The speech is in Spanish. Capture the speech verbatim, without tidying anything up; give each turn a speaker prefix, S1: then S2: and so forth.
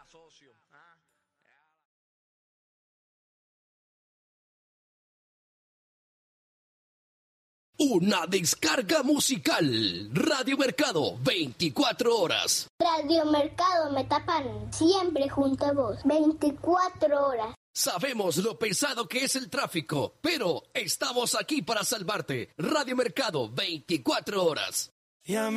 S1: Una descarga musical. Radio Mercado, veinticuatro horas.
S2: Radio Mercado me tapan siempre junto a vos, veinticuatro horas.
S1: Sabemos lo pesado que es el tráfico, pero estamos aquí para salvarte. Radio Mercado, veinticuatro horas.